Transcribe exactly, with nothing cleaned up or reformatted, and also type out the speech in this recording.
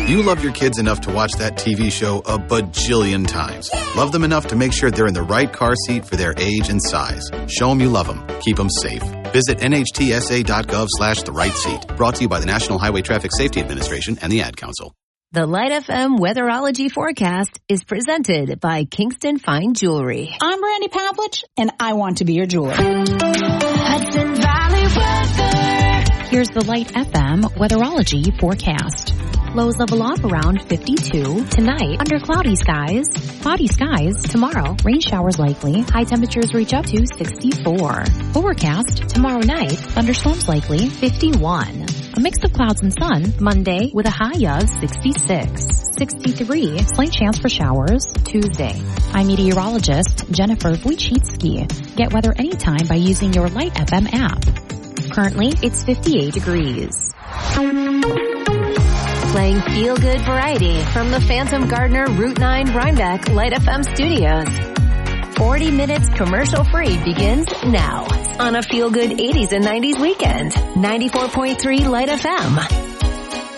You love your kids enough to watch that T V show a bajillion times. Love them enough to make sure they're in the right car seat for their age and size. Show them you love them. Keep them safe. Visit N H T S A dot gov slash the right seat. Brought to you by the National Highway Traffic Safety Administration and the Ad Council. The Light F M Weatherology Forecast is presented by Kingston Fine Jewelry. I'm Randy Pavlich, and I want to be your jeweler. Hudson Valley weather. Here's the Light F M Weatherology Forecast. Lows level off around fifty-two. Tonight, under cloudy skies. Cloudy skies. Tomorrow, rain showers likely. High temperatures reach up to sixty-four. Overcast. Tomorrow night, thunderstorms likely. fifty-one. A mix of clouds and sun. Monday, with a high of sixty-six. sixty-three. Slight chance for showers. Tuesday. I'm meteorologist Jennifer Wojcicki. Get weather anytime by using your Light F M app. Currently, it's fifty-eight degrees. Playing feel-good variety from the Phantom Gardener Route nine Rhinebeck Light F M studios. forty minutes commercial-free begins now on a feel-good eighties and nineties weekend. ninety-four point three Light F M.